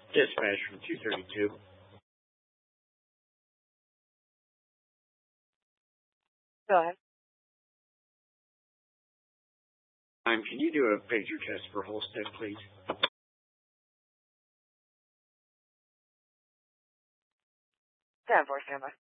Dispatch from 232. Go ahead. Can you do a pager test for Holstead, please? 10-4, standby.